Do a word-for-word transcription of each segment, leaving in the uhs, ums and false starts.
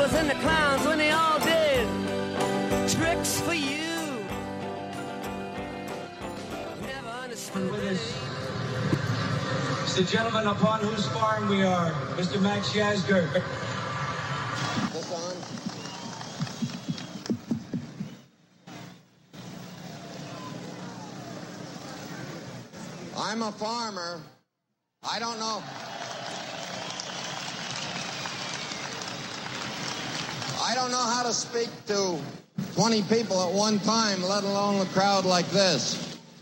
circles and the clowns when they all did tricks for you. Never understood it. It's the gentleman upon whose farm we are, Mister Max Yasgur. This on? I'm a farmer. I don't know. I don't know how to speak to twenty people at one time, let alone a crowd like this.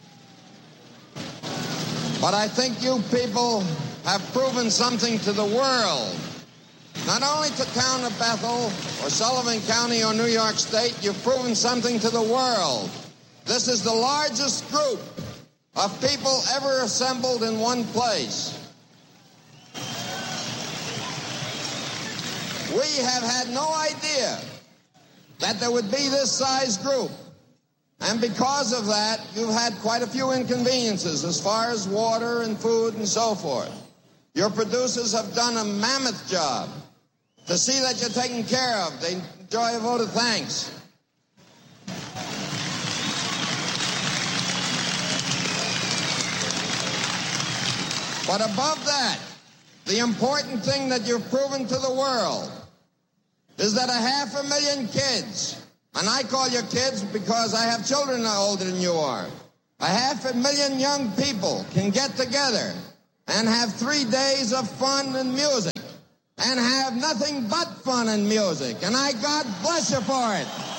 But I think you people have proven something to the world. Not only to town of Bethel or Sullivan County or New York State, you've proven something to the world. This is the largest group of people ever assembled in one place. We have had no idea that there would be this size group. And because of that, you've had quite a few inconveniences as far as water and food and so forth. Your producers have done a mammoth job to see that you're taken care of. They enjoy a vote of thanks. But above that, the important thing that you've proven to the world is that a half a million kids, and I call you kids because I have children older than you are, a half a million young people can get together and have three days of fun and music and have nothing but fun and music. And I God bless you for it.